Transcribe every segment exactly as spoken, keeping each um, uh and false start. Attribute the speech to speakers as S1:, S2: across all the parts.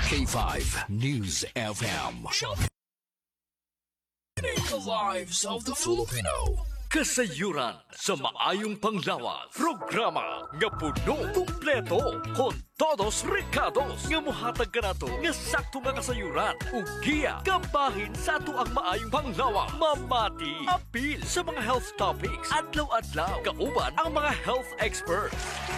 S1: K five News F M. The lives of the Filipino. Kasayuran sa maayong panglawas. Programa nga puno kumpleto kon todos recados nga mohatag kanato nga sakto nga kasayuran ug giya kabahin sa ato ang maayong panglawas. Mamati apil sa mga health topics adlaw-adlaw kauban ang mga health experts.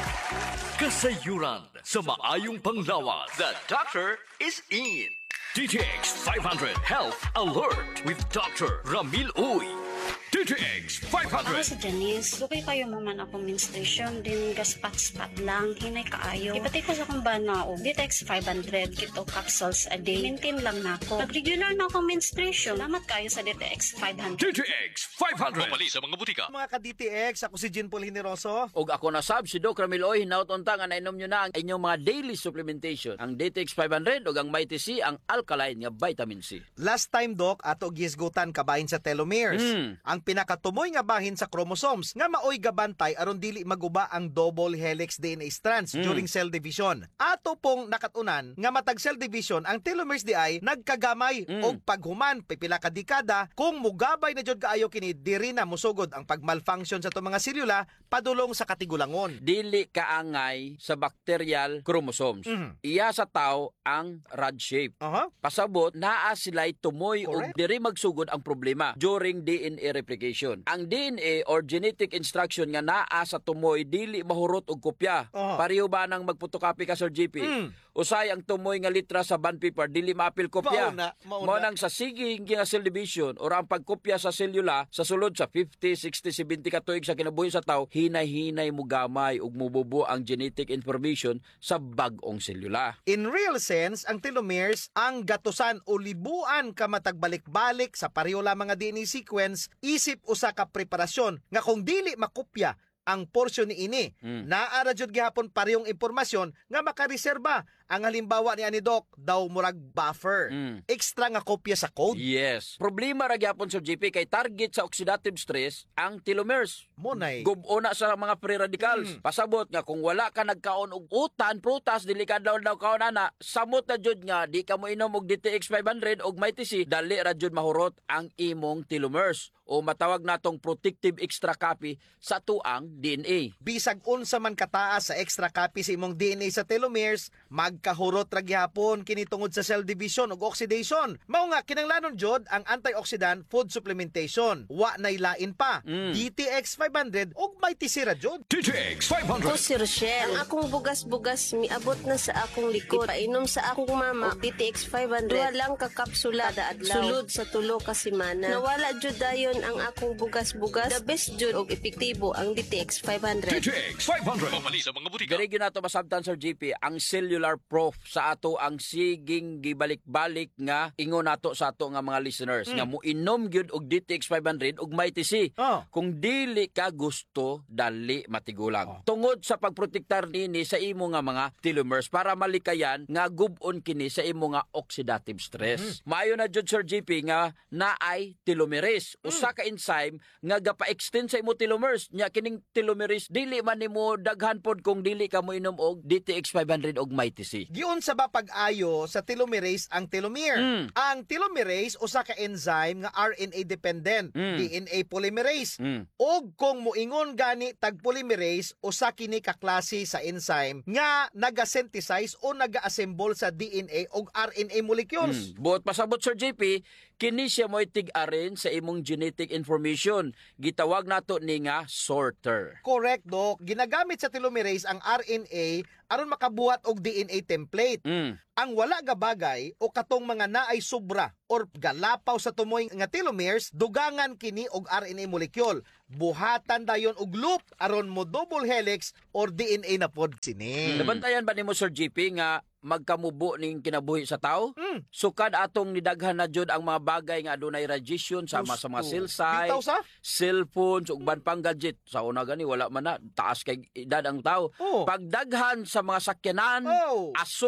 S1: Kasayuran sa maayong panglawas. The doctor is in. D T X five hundred Health Alert with Doctor Ramil Uy. D T X five hundred.
S2: Ako si Janice. Lukay kayo maman ako menstruation. Din gaspat-spat lang. Hinay kaayo. Ipatay ko sa kong bana o. D T X five hundred. Kito capsules a day. Maintain lang na ako. Pag regular na akong menstruation. Salamat kayo sa D T X five hundred.
S1: D T X five hundred. Pumali sa mga butika.
S3: Mga ka-D T X, ako si Jean Paul Hineroso.
S4: Og ako na sab si Doc Ramil Oy, hinaut unta nga nainom nyo na ang inyong mga daily supplementation. Ang D T X five hundred og ang Mighty C, ang alkaline nga vitamin C.
S3: Last time, Doc, ato gisgutan kabahin sa telomeres.
S4: Mm.
S3: Ang pinakatumoy nga bahin sa chromosomes nga maoy gabantay aron dili maguba ang double helix D N A strands
S4: Mm.
S3: during cell division. Ato pong nakatunan nga matag cell division ang telomeres di ay nagkagamay
S4: Mm.
S3: og paghuman pipila ka dekada kung mugabay na jud kaayo kini diri na musugod ang pagmalfunction sa to mga selula padulong sa katigulangon.
S4: Dili kaangay sa bacterial chromosomes.
S3: Mhm.
S4: Iya sa tao ang rod shape.
S3: Aha.
S4: Pasabot, naa sila'y tumoy o
S3: Correct.
S4: diri magsugod ang problema during D N A replication. Ang D N A or genetic instruction nga naa sa tumoy dili mahurot og kopya.
S3: Aha.
S4: Pareho ba nang magpotocopy ka Sir G P?
S3: Mm.
S4: Usay ang tumoy nga litra sa bond paper dili maapil kopya.
S3: Mauna, mauna.
S4: Mao nang sa siging nga cell division or ang pagkopya sa selula sa sulod sa fifty, sixty, seventy ka tuig sa kinabuhi sa tao, hinay-hinay mo gamay ug mububo ang genetic information sa bag-ong selula.
S3: In real sense, ang telomeres ang gatusan o libuan ka matagbalik-balik sa pareho lamang nga D N A sequence isip usa ka preparasyon nga kung dili makopya ang porsyon ni ini,
S4: Mm.
S3: naara jud gihapon parehong impormasyon nga makareserba. Ang halimbawa ni ani Doc, daw murag buffer.
S4: Mm.
S3: Extra nga kopya sa code.
S4: Yes. Problema ra gyapon Sir G P kay target sa oxidative stress ang telomeres.
S3: Monay.
S4: Gubo na sa mga free radicals.
S3: Mm.
S4: Pasabot nga kung wala ka nagkaon og utan, prutas, dili ka daw daw kaon ana, samot na jud nga di ka mo inom og D T X five hundred og Mighty C, dali ra jud mahurot ang imong telomeres o matawag natong protective extra copy sa tuang D N A.
S3: Bisag unsa man kataas sa extra copy sa imong D N A sa telomeres, magkahurot ra gihapon kini tungod sa cell division ug oxidation. Mao nga kinanglanon jud ang antioxidant food supplementation. Wa nay lain pa.
S4: Mm.
S3: D T X five hundred ug Mighty C ra jud.
S1: D T X five
S5: Ako
S1: hundred.
S5: si Rochelle. Ang akong bugas-bugas miabot na sa akong likod. Painom sa akong mama og D T X five hundred. Duha lang ka kapsula kada adlaw. Sulod sa tulo ka semana. Nawala jud dayon ang akong bugas-bugas. The best jud og epektibo ang D T X five
S1: D
S5: hundred.
S1: T X five hundred. Pumali sa mga butika.
S4: Diri gyud nato masabtan Sir G P ang cellular proof sa ato ang siging gibalik-balik nga ingon nato sa ato nga mga listeners nga moinom gyud og D T X five hundred ug Mighty C.
S3: Oh.
S4: Kung dili ka gusto, dali matigulang. Tungod sa pagprotektar nini sa imo nga mga telomeres para malikayan nga gub-on kini sa imo nga oxidative stress. Maayo na jud Sir G P nga naay telomerase, usa ka enzyme nga gapa-extend sa imo telomeres. Nya kining telomerase dili man nimo daghan pod kung dili ka mo inom og D T X five hundred og Mighty C.
S3: Giun sa ba pag-ayo sa telomerase ang telomere.
S4: Mm.
S3: Ang telomerase usa ka enzyme nga R N A dependent,
S4: Mm.
S3: D N A polymerase.
S4: Mm.
S3: Og kung moingon gani tag polymerase usa kini ka klase sa enzyme nga naga-synthesize o naga-assemble sa D N A og R N A molecules.
S4: Mm. Buot pasabot Sir J P, kini siya mo'y tig-arin sa imong genetic information. Gitawag nato ni nga sorter.
S3: Correct, Doc. Ginagamit sa telomerase ang R N A aron makabuhat og D N A template.
S4: Mm.
S3: Ang wala nga bagay o katong mga naay sobra or galapaw sa tumoy nga telomeres, dugangan kini og R N A molecule. Buhatan dayon og loop aron mo double helix or D N A na pod sini.
S4: Nabantayan ba nimo Sir G P nga magkamubo ning kinabuhi sa tao?
S3: Mm.
S4: Sukad atong nidaghan na jud ang mga bagay nga adunay radiation sama sa mga
S3: Gusto.
S4: cell site,
S3: Bitaw sa?
S4: cellphones ug ban pang gadget. Sa una gani wala man na taas kay edad ang tao.
S3: Oh.
S4: Pagdaghan sa mga sakyanan,
S3: Oh.
S4: aso,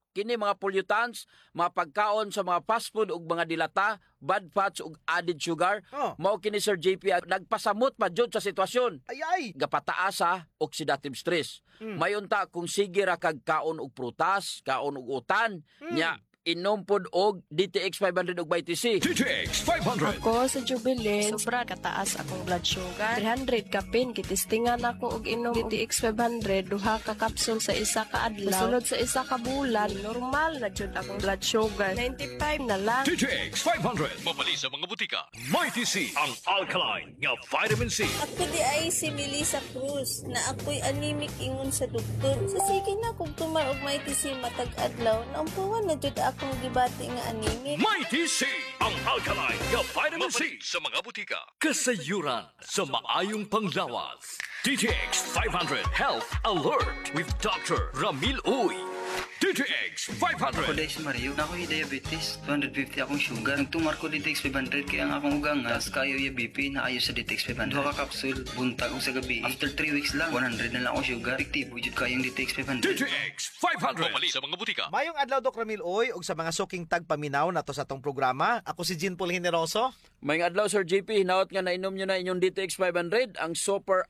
S4: kini mga pollutants, mga pagkaon sa mga fast food ug mga dilata, bad fats ug added sugar,
S3: Oh.
S4: mao kini Sir J P nagpasamot pa jud sa sitwasyon.
S3: Ay ay.
S4: Gapataas sa oxidative stress.
S3: Mm.
S4: Mayunta kung sige ra kag kaon og prutas, kaon og utan, nya inom pod og D T X five hundred ug vitamin C.
S1: D T X five hundred.
S5: Ako sa Jubilin, sobra kataas akong blood sugar. three hundred ka pin, kitistingan ako og inom D T X five hundred, duha ka kapsul sa isa ka adlaw. Sulod sa isa ka bulan, normal na jud akong blood sugar. ninety-five na lang.
S1: D T X five hundred. Mabali sa mga butika. Mighty C, ang alkaline nga vitamin C.
S6: Ako di ay si Melissa Cruz na ako'y anemic ingon sa doktor. Sa sige na kung tumar og may tisi matag adlaw, naumpuhan na jud akong gibati nga anemic.
S1: Mighty C, ang alkaline nga vitamin C sa mga butika. Kasayuran sa maayong panglawas. D T X five hundred Health Alert with Doctor Ramil Uy. D T X five
S7: Ako
S1: hundred.
S7: dahil si Mario, na ako'y diabetes, two hundred fifty akong sugar. Nagtumar ko D T X five hundred kaya ang akong ugang nga, kayo yung B P na ayos sa D T X five hundred. Duha ka kapsul, buntag o sa gabi. After three weeks lang, one hundred na lang akong sugar. Efektibo jud kayong D T X five
S1: D
S7: hundred.
S1: T X five hundred. Mabali sa mga butika.
S3: Mayong adlaw Doc Ramil Oy ug sa mga suking tagpaminaw nato sa tong programa. Ako si Jean Paul Generoso.
S4: May adlaw Sir J P, hinaot nga nainom nyo na inyong D T X five hundred, ang super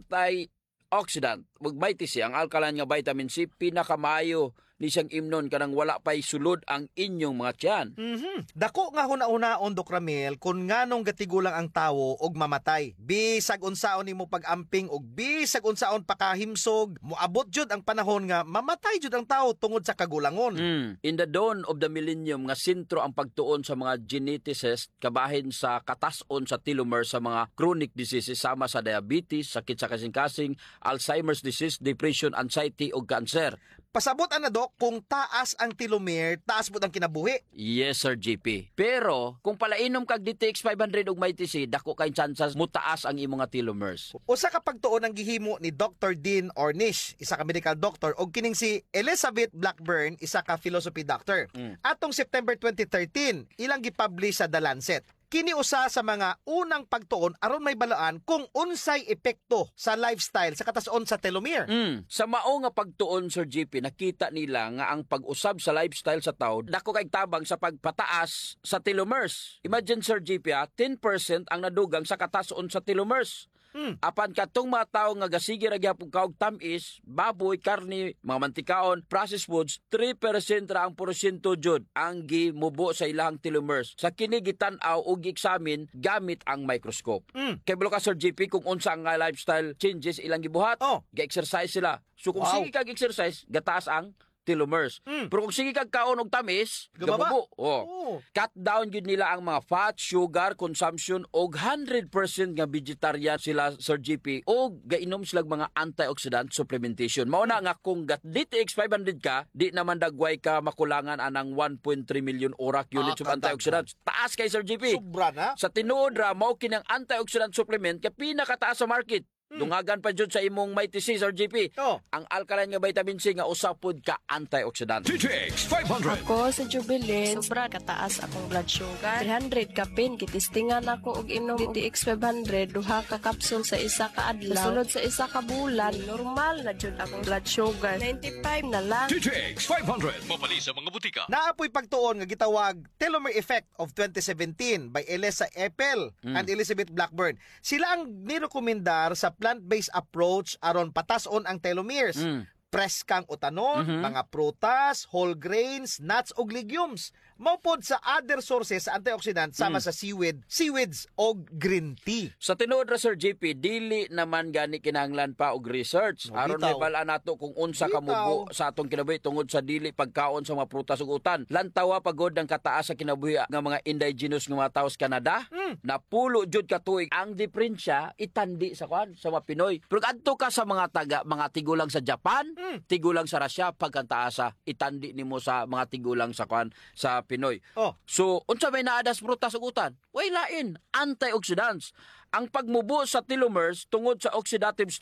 S4: antioxidant. Ug vitamin C, ang alkaline nga vitamin C, pinakamayo ni siyang imnon kanang wala pa'y sulod ang inyong mga tiyan.
S3: Mhm. Dako nga huna-hunaon Doc Ramil kung nganong gatigulang ang tawo og mamatay. Bisag unsaon nimo pag-amping og bisag unsaon pakahimsog, moabot jud ang panahon nga mamatay jud ang tawo tungod sa kagulangon.
S4: Mm. In the dawn of the millennium nga sentro ang pagtuon sa mga geneticists kabahin sa katas-on sa telomere sa mga chronic diseases sama sa diabetes, sakit sa kasing-kasing, Alzheimer's disease, depression, anxiety ug cancer.
S3: Pasabot ana Doc kung taas ang telomere, taas pud ang kinabuhi.
S4: Yes, Sir J P. Pero, kung palainom kag D T X five hundred ug vitamin C, dako kay chances mutaas ang imong nga telomeres.
S3: Usa ka pagtuon ang gihimo ni Doctor Dean Ornish, isa ka medical doctor, og kining si Elizabeth Blackburn, isa ka philosophy doctor.
S4: Mm.
S3: Atong September twenty thirteen, ilang gipublish sa The Lancet. Kini usa sa mga unang pagtuon aron may balaan kung unsay epekto sa lifestyle sa katason sa telomere.
S4: Mm. Sa mao nga pagtuon, Sir J P, nakita nila nga ang pag-usab sa lifestyle sa tao dako kay tabang sa pagpataas sa telomeres. Imagine, Sir J P, ah, ten percent ang nadugang sa katason sa telomeres.
S3: Hmm.
S4: Apan katong mga tao nga gasige ra gyapon kaog tamis, baboy, karne, mga mantikaon, processed foods, three percent ra ang porsyento jud ang gimubo sa ilang telomeres. Sa kini gitan-aw ug gi-examine gamit ang microscope.
S3: Hmm.
S4: Kay bulo ka Sir J P kung unsa ang nga lifestyle changes ilang gibuhat,
S3: Oh.
S4: ga-exercise sila. So kung
S3: Wow.
S4: sige kag exercise, gataas ang telomeres.
S3: Mm.
S4: Pero kung sige kag kaon og tamis,
S3: Gababa.
S4: gamubo. Oh.
S3: Oh.
S4: Cut down gyud nila ang mga fat, sugar consumption og one hundred percent nga vegetarian sila, Sir J P, og gainom sila mga antioxidant supplementation. Mao na nga kung gat D T X five hundred ka, di naman dagway ka makulangan anang one point three million orak units
S3: Ah,
S4: of antioxidants. Taas kay Sir J P.
S3: Sobra na.
S4: Sa tinuod ra mao kinang antioxidant supplement kay pinakataas sa market. Dungagan pa jud sa imong mighty C, Sir J P.
S3: Oh.
S4: Ang alkaline nga vitamin C nga usapod ka antioxidant.
S1: D T X five hundred.
S5: Ako sa Jubilin, sobra kataas akong blood sugar. three hundred ka pin, kitistingan ako og inom D T X five hundred, duha ka kapsul sa isa ka adlaw. Sulod sa isa ka bulan, normal na jud akong blood sugar. ninety-five na lang.
S1: D T X five hundred. Mabali sa mga butika.
S3: Naapoy pagtuon nga gitawag Telomere Effect of twenty seventeen by Elisa Eppel and Elizabeth Blackburn. Sila ang nirekomendar sa plant-based approach aron patason ang telomeres.
S4: Mm.
S3: Preskang utanon, mga prutas, whole grains, nuts ug legumes. Maupod sa other sources sa antioxidant sama sa seaweed, seaweeds o green tea.
S4: Sa tinuod ra Sir J P, dili naman gani kinahanglan pa og research.
S3: Oh,
S4: Aron
S3: bitaw.
S4: may bala nato kung unsa ka
S3: Bitaw.
S4: mubo sa atong kinabuhi tungod sa dili pagkaon sa mga prutas ug utan. Lantawa pagod ang kataas sa kinabuhi nga mga indigenous nga mga tao sa Canada.
S3: Mm.
S4: Napulo jud ka tuig ang diferensya itandi sa kwan sa mga Pinoy. Pero adto ka sa mga taga mga tigulang sa Japan,
S3: Mm.
S4: tigulang sa Russia pagkantaasa itandi nimo sa mga tigulang sa kwan sa Pinoy.
S3: Oh,
S4: So, unsa may naadas prutas ug utan? Way lain, antioxidants. Ang pagmubo sa telomeres tungod sa oxidative stress,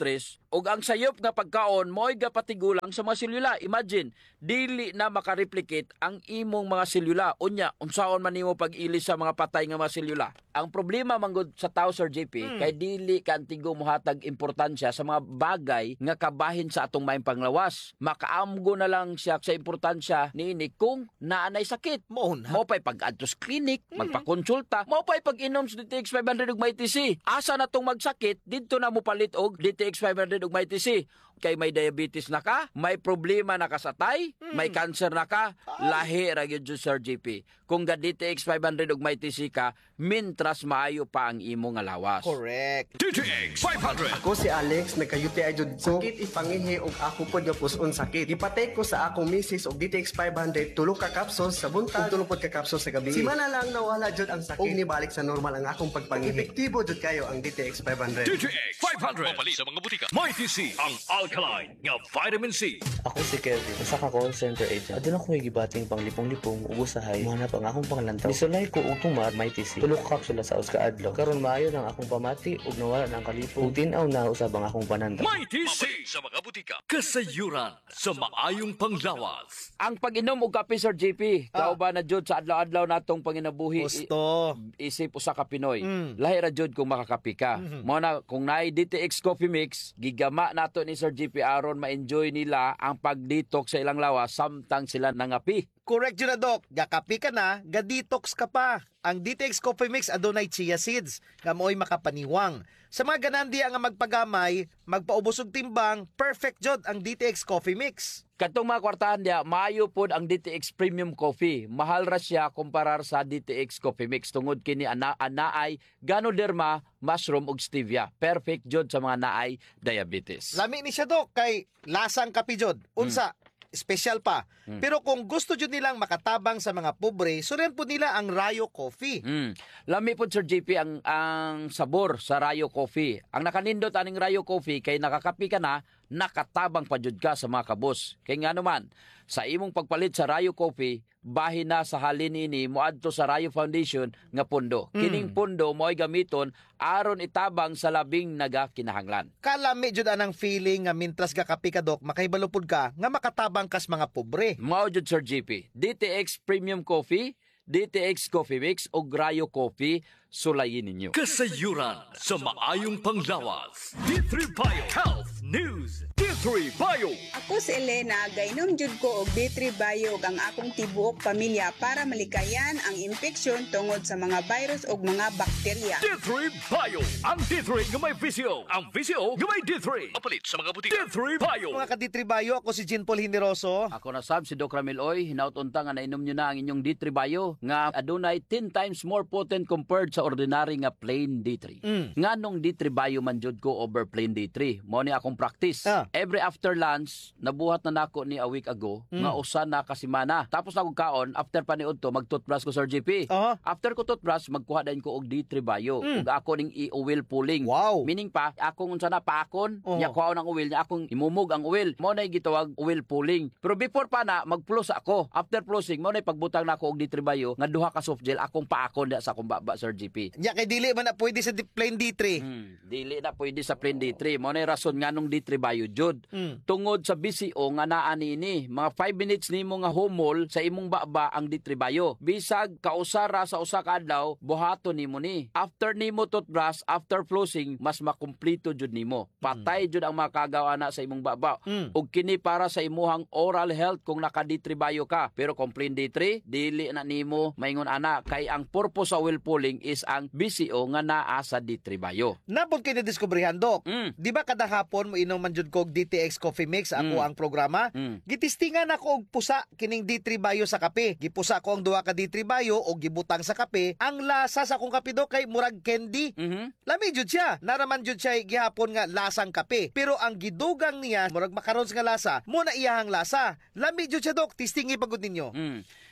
S4: ug ang sayop nga pagkaon mo'y gapatigulang sa mga selula. Imagine, dili na makareplicate ang imong mga selula. Unya, unsaon man nimo pag-ilis sa mga patay nga mga selula. Ang problema manggod sa tao, Sir J P,
S3: Hmm.
S4: kay dili kantigo mohatag importansya sa mga bagay nga kabahin sa atong maayong panglawas. Makaamgo na lang siya sa importansya niini kung naanay sakit.
S3: Mo na.
S4: Mo pa'y pag-adto sa clinic, magpakonsulta, mo pa'y pag-inom sa D T X five hundred ug may T C. Asa na tong magsakit, dito na mo palit og D T X five hundred ug may T C. Kay may diabetes na ka, may problema na ka sa tay, may cancer na ka, lahi ra gyud jud, Sir J P. Kung ga D T X five hundred ug may T C ka, mintras maayo pa ang imo nga lawas.
S3: Correct.
S1: D T X five hundred.
S8: Ako si Alex, nagka-U T I jud ko. Sakit ipangihi og ako pod nga puson sakit. Gipatay ko sa akong misis og D T X five hundred tulo ka capsules sa buntag, tulo pod ka capsules sa gabi. Si mana lang nawala jud ang sakit. Og nibalik sa normal ang akong pagpangihi. Epektibo jud kayo ang D T X five hundred.
S1: D T X five hundred. Mapalit sa mga butika. May T C ang alkaline nga vitamin C.
S9: Ako si Kevin, usa ka call center agent. Adun ako gibating panglipong-lipong ug usahay manap ang akong panglantaw. Nisulay ko og tumar may T C. Tulo ka kapsula sa uska adlaw. Karon maayo nang akong pamati ug nawala na ang kalipong. Ug tin-aw na usab ang akong pananda.
S1: May T C sa mga butika. Kasayuran sa maayong panglawas.
S4: Ang pag-inom og kape, Sir J P,
S3: Ah.
S4: kauban na jud sa adlaw-adlaw natong panginabuhi.
S3: Gusto.
S4: I- isip usa ka Pinoy.
S3: Mm.
S4: Lahi ra jud kung makakapi ka.
S3: Mhm.
S4: Mo na kung naay D T X Coffee Mix, gigama nato ni Sir J P aron ma-enjoy nila ang pag-detox sa ilang lawas samtang sila nangapi.
S3: Correct yun na, Doc. Gakapi ka na, ga-detox ka pa. Ang D T X Coffee Mix adunay chia seeds, nga mo'y makapaniwang. Sa mga ganandi nga magpagamay, magpaubos og timbang, perfect jud ang D T X Coffee Mix.
S4: Katong mga kwartahan diya, maayo pod ang D T X Premium Coffee. Mahal ra siya kumparar sa D T X Coffee Mix tungod kini ana anaay Ganoderma, mushroom ug stevia. Perfect jud sa mga naay diabetes.
S3: Lami ni siya, Doc, kay lasang kapi jud. Unsa, special pa. Pero kung gusto jud nilang makatabang sa mga pobre, suren po nila ang Rayo Coffee.
S4: Mm. Lami po, Sir J P, ang, ang sabor sa Rayo Coffee. Ang nakanindot aning Rayo Coffee, kay nakakapi ka na, nakatabang pa jud ka sa mga kabos. Kay nga naman, sa imong pagpalit sa Rayo Coffee, bahin na sa halin ini moadto sa Rayo Foundation nga pundo. Kining pundo mo'y gamiton aron itabang sa labing nagakinahanglan.
S3: Kalami jud anang feeling nga mintras gakapi ka, Doc, makaibalupod ka nga makatabang kas mga pobre.
S4: Mao jud, Sir J P. D T X Premium Coffee, D T X Coffee Mix o Rayo Coffee, sulayin ninyo.
S1: Kasayuran sa maayong panglawas. D three Bio Health News. D three Bio.
S10: Ako si Elena, gainom jud ko og D three Bio ug ang akong tibuok pamilya para malikayan ang infeksyon tungod sa mga virus ug mga bakterya.
S1: D three Bio. Ang D three nga may V C O. Ang V C O nga may D three. Mapalit sa mga butika. D three Bio.
S3: Mga kaditribayo, ako si Jean Paul Hineroso.
S4: Ako na sab si Doc Ramil Oy, hinaut-unta nga nainom nyo na ang inyong D three Bio nga adunay ten times more potent compared sa ordinary nga plain D three.
S3: Mm.
S4: Nganong D three Bio man jud ko over plain D three. Mao ni akong practice.
S3: Ah.
S4: Every after lunch, nabuhat na nako ni a week ago
S3: Mm.
S4: nga usa na ka semana. Tapos na ko kaon after paniud to mag-toothbrush ko, Sir J P.
S3: Aha.
S4: After ko toothbrush, magkuha din ko og D three Bio
S3: Mm.
S4: ug ako ning i-oil pulling.
S3: Wow.
S4: Meaning pa, akong unsa na paakon,
S3: Oo.
S4: nya kuha ng oil, nya akong imumog ang oil. Mao na gitawag oil pulling. Pero before pa na mag-floss ako. After flossing, mao na pagbutang na ako og D three Bio nga duha ka soft gel akong paakon da sa akong baba, Sir J P.
S3: Nya kay dili man na pwede sa di- plain D three.
S4: Hmm, dili na pwede sa plain D three. Mao na rason nganong D three Bio jud.
S3: Mm.
S4: Tungod sa B C O nga naa niini, mga five minutes nimo nga humol sa imong baba ang D three Bio. Bisag kausara sa usa ka adlaw, buhaton nimo ni. After nimo toothbrush, after flossing, mas makumpleto jud nimo. Patay jud ang mga kagawa na sa imong baba.
S3: Mm.
S4: Ug kini para sa imuhang oral health kung naka D three Bio ka. Pero kung plain D three, dili na nimo maingon ana kay ang purpose sa oil pulling is ang B C O nga naa sa D three Bio.
S3: Napod kay na-discoveryhan, Doc.
S4: Mm.
S3: Di ba kada hapon mo inom man jud ko og D T X Coffee Mix, ako
S4: Mm.
S3: ang programa?
S4: Mm.
S3: Gitistingan ako og pusa kining D three Bio sa kape. Gipusa ko ang duha ka D three Bio og gibutang sa kape. Ang lasa sa akong kape, Doc, kay murag candy.
S4: Mhm.
S3: Lami jud siya. Naraman jud siya gihapon nga lasang kape. Pero ang gidugang niya, murag makarons nga lasa, mo na iyahang lasa. Lami jud siya, Doc. Tistingi pagod ninyo.
S4: Mm.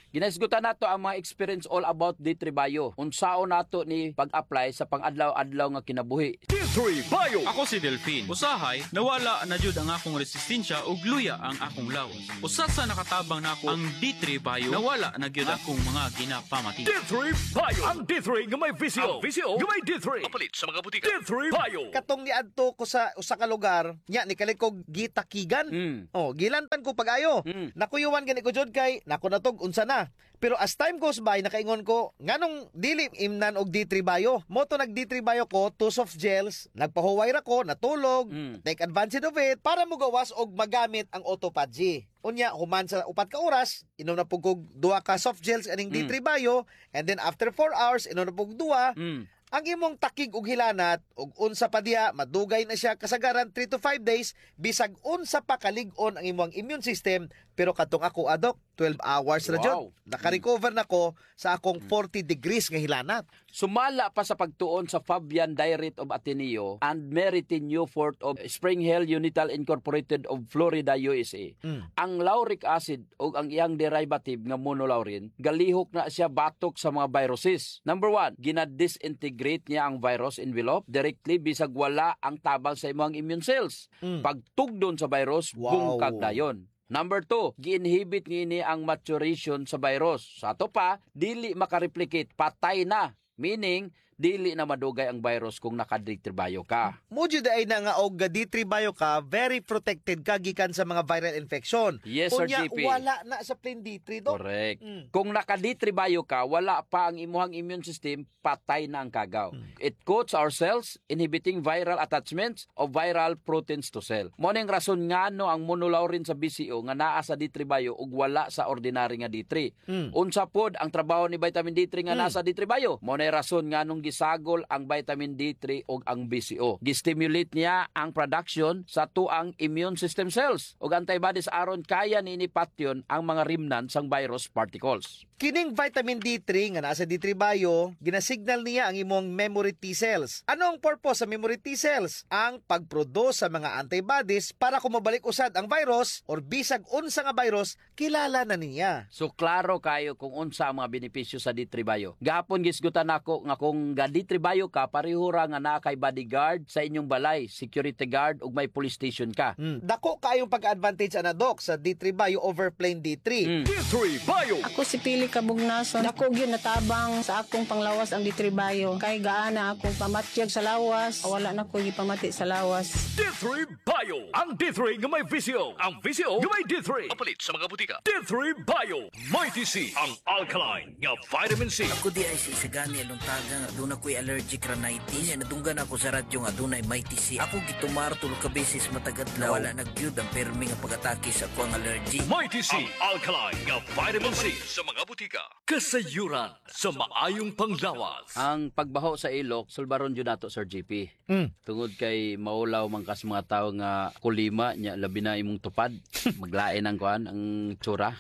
S4: Ginaisgutan nato ang mga experience all about D three Bio. Unsaon nato ni pag-apply sa pang-adlaw-adlaw nga kinabuhi.
S1: D three Bio.
S11: Ako si Delphine. Usahay, nawala na jud ang akong resistensya ug luya ang akong lawas. Usa sa nakatabang nako ang D three Bio, nawala na gyud akong mga ginapamati.
S1: D three Bio. Ang D three nga may visio. Ang visio nga may D three. Kapalit sa mga butika. D three Bio.
S3: Katong niadto ko sa usa ka lugar, nya ni kalikog gitakigan.
S4: Mm.
S3: Oh, gilantan ko pag-ayo.
S4: Mm.
S3: Nakuyuan gani ko jud kay nako natog unsa na. Pero as time goes by, nakaingon ko, nganong dili imnan og D three Bio. Moto nag D three Bio ko, two soft gels, nagpahuway ra ko, natulog,
S4: Mm.
S3: take advantage of it, para mugawas og magamit ang autophagy. Unya, human sa upat ka oras, inom na pug kog duha ka soft gels aning D three Bio, and then after four hours, inom na pug duha,
S4: Mm.
S3: ang imong takig og hilanat og unsa pa diha madugay na siya kasagaran three to five days bisag unsa pa kalig-on ang imong immune system. Pero katong ako adok twelve hours ra jud
S4: Wow.
S3: naka-recover na ko sa akong forty degrees nga hilanat.
S4: Sumala pa sa pagtuon sa Fabian Diet of Ateneo and Meritin Newfort of Spring Hill Unital Incorporated of Florida, U S A.
S3: Mm.
S4: Ang lauric acid o ang iyang derivative nga monolaurin, galihok na siya batok sa mga viruses. Number one, ginadisintegrate niya ang virus envelope directly bisag wala ang tabang sa imong immune cells.
S3: Mm.
S4: Pagtugdon sa virus,
S3: Wow.
S4: bungkag dayon. Number two, gi-inhibit ngini ang maturation sa virus. Sa ato pa, dili makareplicate, patay na. Meaning, dili na madugay ang virus kung naka-D three Bio ka.
S3: Mo jud ay na nga og D three Bio ka, very protected ka gikan sa mga viral infection.
S4: Yes, Sir
S3: Unya,
S4: G P.
S3: wala na sa plain D three do.
S4: Correct.
S3: Mm.
S4: Kung naka-D three Bio ka, wala pa ang imuhang immune system, patay na ang kagaw.
S3: Mm.
S4: It coats our cells, inhibiting viral attachments of viral proteins to cell. Mo ning rason nga no ang monolaurin sa B C O nga naa sa D three Bio ug wala sa ordinary nga D three.
S3: Mm.
S4: Unsa pod ang trabaho ni vitamin D three nga
S3: Mm.
S4: nasa D three Bio? Mo nay rason nga nung gisagol ang vitamin D three ug ang B C O. Gistimulate niya ang production sa tuang immune system cells ug antibodies aron kaya ni patyon ang mga remnants sang virus particles.
S3: Kining vitamin D three nga nasa D three Bio, ginasignal niya ang imong memory T cells. Ano ang purpose sa memory T cells? Ang pagproduce sa mga antibodies para kung mabalik usad ang virus or bisag unsa nga virus, kilala na niya.
S4: So klaro kayo kung unsa ang mga benepisyo sa D three Bio. Gahapon gisgutan nako nga kung ga D three Bio ka pareho ra nga naa kay bodyguard sa inyong balay, security guard ug may police station ka.
S3: Mm. Dako kayong pag-advantage ana dok sa D three Bio over plain D three.
S4: Mm.
S1: D three Bio.
S12: Ako si Pili Kabugnason. Dako gyud natabang sa akong panglawas ang D three Bio. Kay gaana akong pamatyag sa lawas, wala na ko gipamati sa lawas.
S1: D three Bio. Ang D three nga may visio. Ang visio nga may D three. Kapalit sa mga butika. D three Bio. May T C. Ang alkaline nga vitamin C.
S13: Ako di ay si Isagani along taga nga doon ako'y allergic rhinitis. Nadunggan ako sa radyo nga doon ay may T C. Ako gitumar tulog ka beses matagadlaw. Wala nagyud ang permi nga pag-atake sa ako ang allergy.
S1: May T C. Ang alkaline nga vitamin C sa mga butika. Kasayuran sa maayong panglawas.
S4: Ang pagbaho sa ilok, sulbaron jud nato Sir G P.
S3: Mm.
S4: Tungod kay maulaw man kas mga tawo nga kulima nya labi na imong tupad. Maglain ang kuan ang tsura.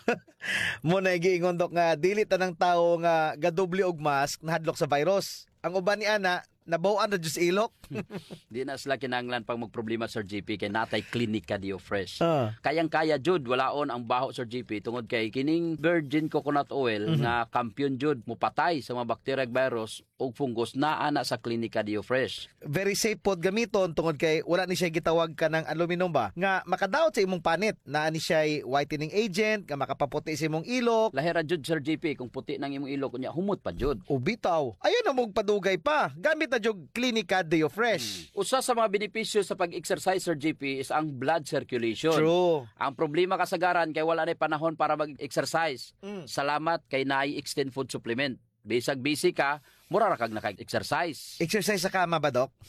S3: Mo na giingon dok nga dili tanang tawo nga gadoble og mask nahadlok sa virus. Ang uban ni ana nabawan na jud sa ilok.
S4: Di na sila kinahanglan pag magproblema Sir G P kay natay klinika dio fresh.
S3: Ah.
S4: Kayang-kaya jud walaon ang baho Sir G P tungod kay kining virgin coconut oil
S3: Mhm.
S4: nga kampiyon jud mupatay sa mga bacteria ug virus ug fungus naa na sa klinika dio fresh.
S3: Very safe pod gamiton tungod kay wala ni siya gitawag ka ng aluminum ba nga makadaot sa imong panit na ni siya whitening agent nga makapaputi sa imong ilok.
S4: Lahira jud Sir G P kung puti nang imong ilok kunya humot pa jud.
S3: O bitaw, ayun na mong padugay pa. Gamit na jog Clinica Deo Fresh.
S4: Usa sa mga benepisyo sa pag-exercise Sir G P is ang blood circulation.
S3: True.
S4: Ang problema kasagaran kay wala na panahon para mag-exercise.
S3: Mm.
S4: Salamat kay naay extend food supplement. Bisag busy ka, mura ra kag naka-exercise.
S3: Exercise sa kama ba, Dok?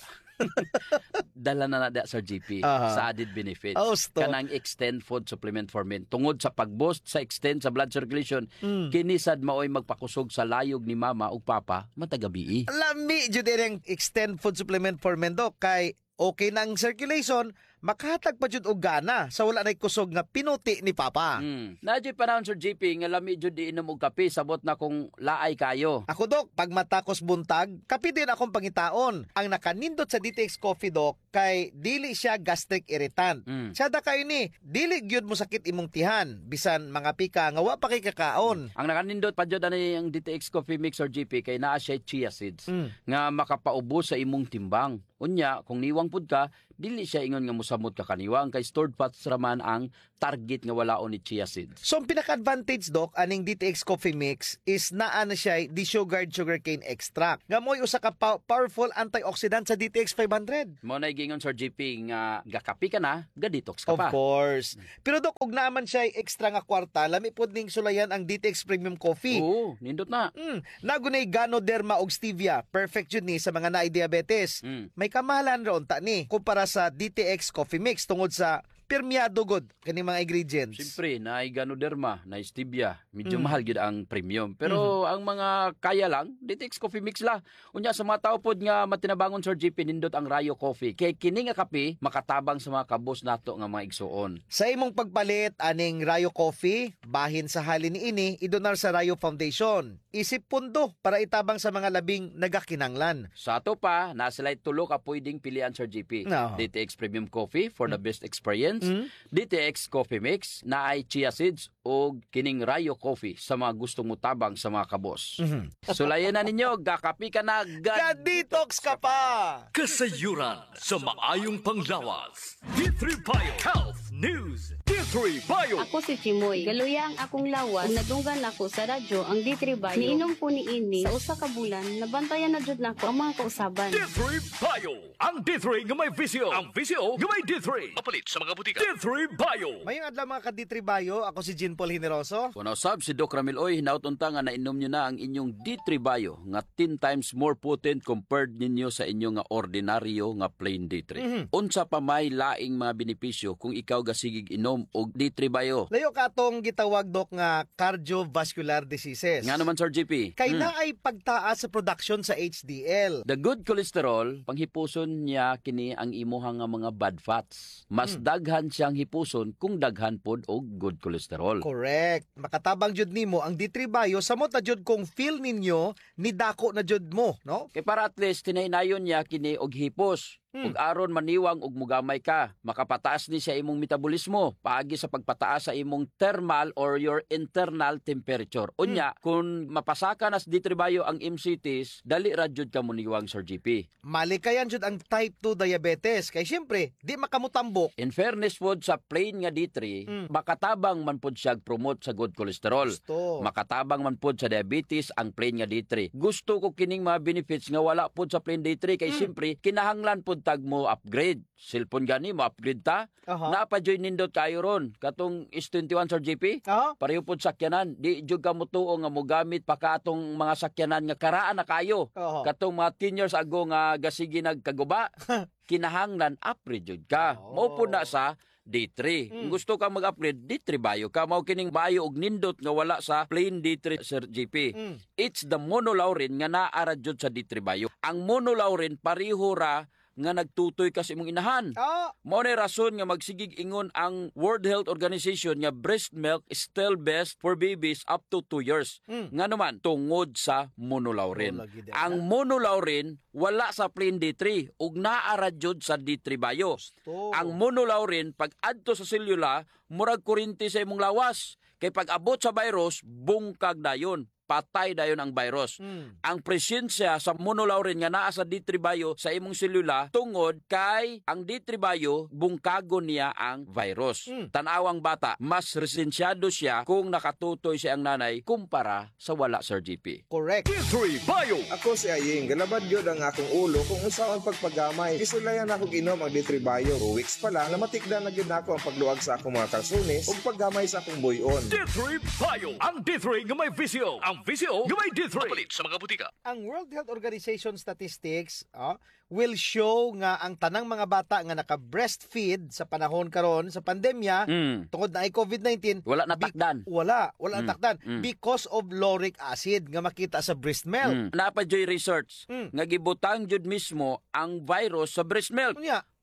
S4: Dala na na da Sir G P
S3: Aha.
S4: sa added benefits.
S3: Oh, sto.
S4: Kanang extend food supplement for men. Tungod sa pag-boost sa extend sa blood circulation,
S3: Mm.
S4: kinisad maoy magpakusog sa layog ni mama ug papa matagabi.
S3: Lami jud ang extend food supplement for men, Dok, kay okay na ang circulation, makahatag pa jud og gana sa wala nay kusog nga pinuti ni Papa.
S4: Mm. Na jud panahon Sir J P nga lami jud di inom og kape sabot na kung laay kayo.
S3: Ako dok, pag matakos buntag, kape din akong pangitaon. Ang nakanindot sa D T X Coffee dok kay dili siya gastric irritant.
S4: Mm.
S3: Sada kayo ni, dili gyud mo sakit imong tihan bisan mga pika nga wa pa kay kakaon.
S4: Ang nakanindot pa jud ani ang D T X Coffee Mix or G P kay naa siya chia seeds
S3: Mm.
S4: nga makapaubos sa imong timbang. Unya, kung niwang pud ka, dili siya ingon nga mosamot ka kaniwang kay stored fats raman ang target nga walaon ni chia seeds.
S3: So ang pinaka-advantage dok aning D T X Coffee Mix is naa na siya desugared sugarcane extract. Nga mo'y usa ka pa- powerful antioxidant sa D T X five hundred.
S4: Mo na gingon Sir G P nga gakapi ka na, ga-detox ka
S3: Of
S4: pa.
S3: course. Pero dok, ug naman siya extra nga kwarta, lami pod ning sulayan ang D T X Premium Coffee.
S4: Oo, nindot na.
S3: Mm, nagunay Ganoderma og stevia, perfect jud ni sa mga naay diabetes.
S4: Mm.
S3: May kamahalan ron ta ni kumpara sa D T X Coffee Mix tungod sa pirmiyado god kani mga ingredients.
S4: Siyempre, na Ganoderma, na stevia, medyo
S3: Mm.
S4: mahal gyud ang premium. Pero ang mga kaya lang, D T X Coffee Mix la. Unya sa mga tao pod nga matinabangon Sir G P nindot ang Rayo Coffee. Kay kini nga kape makatabang sa mga kabos nato nga mga igsuon.
S3: Sa imong pagpalit aning Rayo Coffee, bahin sa halin ni ini, idonar sa Rayo Foundation. Isip pundo para itabang sa mga labing nagakinanglan.
S4: Sa ato pa, nasa light tulo ka pwedeng pilian Sir G P.
S3: No.
S4: D T X Premium Coffee for the best experience.
S3: Mm.
S4: D T X Coffee Mix na ay chia seeds o kining Rayo Coffee sa mga gustong mutabang sa mga kabos.
S3: Mhm.
S4: Sulayan na ninyo, gakapi ka na, gad
S3: Ga-detox ka pa!
S1: Kasayuran sa maayong panglawas. D three Bio Health News. D three Bio.
S2: Ako si Chimoy. Galuya ang akong lawas. Kung nadunggan ako sa radyo ang D three Bio. Niinom ko ni ini sa usa ka bulan. Nabantayan na jud nako ang mga kausaban.
S1: D three Bio. Ang D three nga may visyo. Ang visyo nga may D three. Mapalit sa mga butika. D three Bio.
S3: Mayong adlaw mga ka-D three Bio, ako si Jean Paul Generoso.
S4: Kuno sab si Doc Ramil Oy, hinautunta nga nainom nyo na ang inyong D three Bio nga ten times more potent compared ninyo sa inyong nga ordinaryo nga plain D three.
S3: Mhm.
S4: Unsa pa may laing mga benepisyo kung ikaw gasigig inom og D three Bio?
S3: Layo ka atong gitawag dok nga cardiovascular diseases.
S4: Nga naman Sir G P.
S3: Kay
S4: Hmm.
S3: na ay pagtaas sa production sa H D L.
S4: The good cholesterol, panghipuson niya kini ang imuhang nga mga bad fats. Mas
S3: Hmm.
S4: daghan siyang hipuson kung daghan pod og good cholesterol.
S3: Correct. Makatabang jud nimo ang D three Bio samot na jud kung feel ninyo ni dako na jud mo, no?
S4: Kay para at least tinaynayon niya kini og hipos.
S3: Hmm.
S4: Ug aron maniwang og mugamay ka, makapataas ni sa imong metabolismo paagi sa pagpataas sa imong thermal or your internal temperature. Unya, kung mapasaka nas D three Bio ang M C Ts, dali ra jud ka muniwang Sir G P.
S3: Malikayan jud ang type two diabetes kay syempre di makamutambok.
S4: In fairness pod sa plain nga D three,
S3: Mm.
S4: makatabang man pod siya promote sa good cholesterol.
S3: Gusto.
S4: Makatabang man pod sa diabetes ang plain nga D three. Gusto ko kining mga benefits nga wala pod sa plain D three kay
S3: Mm.
S4: siyempre kinahanglan pod tag mo upgrade. Cellphone gani mo upgrade ta.
S3: Aha.
S4: Napajoy nindot kayo ron. Katong S twenty-one Sir G P.
S3: Aha.
S4: Pareho pod sakyanan. Di jud ka mutuo nga mogamit pa ka atong mga sakyanan nga karaan na kayo.
S3: Aha.
S4: Katong mga ten years ago nga gasigi nagkaguba. Kinahanglan upgrade jud ka.
S3: Oh.
S4: Mao pod na sa D three.
S3: Mm.
S4: Kung gusto ka mag-upgrade, D three Bio ka. Mao kining Bio og nindot nga wala sa plain D three Sir G P.
S3: Mm.
S4: It's the monolaurin nga naara jud sa D three Bio. Ang monolaurin pareho ra nga nagtutoy ka sa imong inahan.
S3: Ah,
S4: Mao ni rason nga magsigig ingon ang World Health Organization nga breast milk is still best for babies up to two years.
S3: Mm.
S4: Nga naman tungod sa monolaurin.
S3: Oh, lagi din.
S4: Ang monolaurin wala sa plain D three ug naara jud sa D three Bio.
S3: gusto.
S4: Ang monolaurin pag adto sa selula murag kuryente sa imong lawas. Kay pag abot sa virus bungkag dayon. Patay dayon ang virus.
S3: Mm.
S4: Ang presensya sa monolaurin nga naa sa D three Bio sa imong selula tungod kay ang D three Bio bungkagon niya ang virus.
S3: Mm.
S4: Tanawang bata, mas resensyado siya kung nakatutoy siya ang nanay kumpara sa wala Sir G P.
S3: Correct.
S1: D three Bio.
S14: Ako si Aying, galabad yun ang akong ulo kung unsaon pagpagamay. Isulayan ako ginom ang D three Bio. Two weeks pa lang, namatikdan na gyud nako ang pagluag sa akong mga kalsunis ug paggamay sa akong buyon.
S1: D three Bio. Ang D three nga may visyo. Ang visyo nga may D three. Mapalit sa mga butika.
S3: Ang World Health Organization statistics ah, will show nga ang tanang mga bata nga naka-breastfeed sa panahon karon sa pandemya
S4: Mm.
S3: tungod na ay COVID nineteen
S4: Wala
S3: bi-
S4: natakdan.
S3: wala wala
S4: Mm,
S3: natakdan
S4: mm.
S3: because of lauric acid nga makita sa breast milk.
S4: Mm. Napajoy research
S3: Mm.
S4: nga gibutang jud mismo ang virus sa breast milk.
S3: Unya,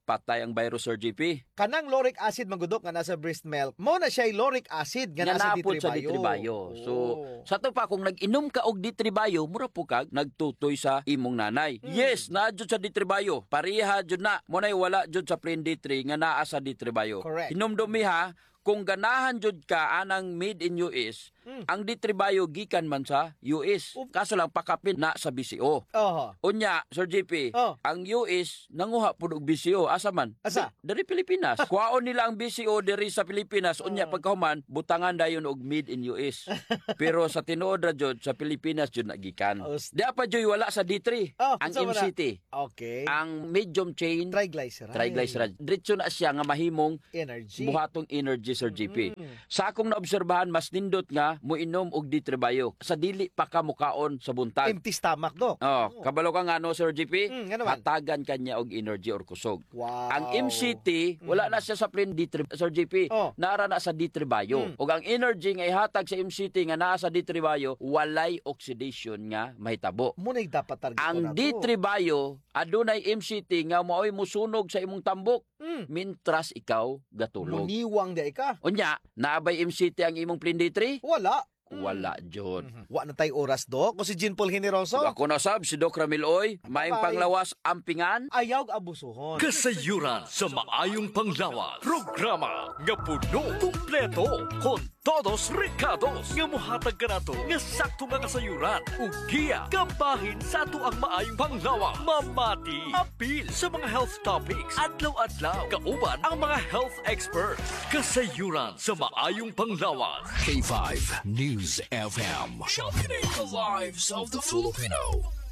S4: patay ang virus, Sir G P.
S3: Kanang lauric acid magudok nga nasa breast milk, mo na siya lauric acid nga
S4: Nga
S3: nasa
S4: napod sa ditribayo. So, sa to pa, kung nag-inom ka og ditribayo, mura po kag nagtutoy sa imong nanay.
S3: Hmm.
S4: Yes, na jud sa ditribayo. Pareha jud na. Mo nay wala jud sa plain D three nga naa sa ditribayo.
S3: Correct.
S4: Hinumdumi ha, kung ganahan jud ka anang made in U S,
S3: Mm.
S4: ang ditribayo gikan man sa U S. Kaso lang pakapin na sa B C O.
S3: Oho.
S4: Unya, Sir J P,
S3: Oh.
S4: ang U S nanguha pud og B C O. Asa man?
S3: Asa?
S4: Dari Pilipinas. Kuhaon nila ang B C O diri sa Pilipinas. Unya pagkahuman, butangan dayon og made in U S. Pero sa tinuod ra jud sa Pilipinas jud nagikan. Di pa jud wala sa D three.
S3: Oh,
S4: ang
S3: unsa
S4: M
S3: man
S4: C
S3: na?
S4: T.
S3: Okay.
S4: Ang medium chain
S3: triglyceride.
S4: Triglyceride. Diretso na siya nga mahimong
S3: Energy.
S4: buhatong energy, Sir G P. Sa akong naobserbahan, mas nindot nga muinom og ditribayo. Sa dili pa ka mukaon sa buntag.
S3: Empty stomach do.
S4: Oh, kabalo ka nga no, Sir G P?
S3: Mm, nga naman.
S4: Hatagan kanya og energy or kusog.
S3: Wow.
S4: Ang M C T, wala na siya sa plain D three, Sir G P.
S3: Oh.
S4: Nara na sa D three bayo.
S3: Mm.
S4: Ug ang energy nga ihatag sa M C T nga naa sa D three bayo, walay oxidation nga mahitabo.
S3: Mo na dapat target
S4: Ang D three bayo, adunay M C T nga maoy musunog sa imong tambok.
S3: Mm.
S4: Mintras ikaw gatulog.
S3: Muniwang di ka.
S4: Unya, naabay M C T ang imong plain D three?
S3: Wala.
S4: Wala, John.
S3: Wa na tay oras do. Ko si Jean Paul Generoso.
S4: Ako na sab, si Doc Ramil Oy, maing
S3: Bye.
S4: panglawas ampingan.
S3: Ayaw abusuhon.
S1: Kasayuran sa maayong panglawas. Programa nga puno, kumpleto, con todos recados nga muhatag ka nato nga sakto nga kasayuran. Ug giya, kabahin sa ato ang maayong panglawas. Mamati, apil sa mga health topics. Adlaw-adlaw, kauban ang mga health experts. Kasayuran sa maayong panglawas.
S15: K five News F M. Championing the lives of the Filipino.